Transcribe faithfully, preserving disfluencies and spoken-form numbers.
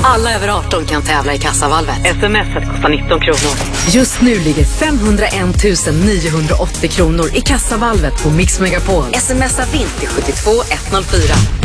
Alla över arton kan tävla i Kassavalvet. Sms:et kostar nitton kronor. Just nu ligger femhundraen tusen niohundraåttio kronor i Kassavalvet på Mix Megapol. Smsa vint till sjuttiotvå etthundrafyra.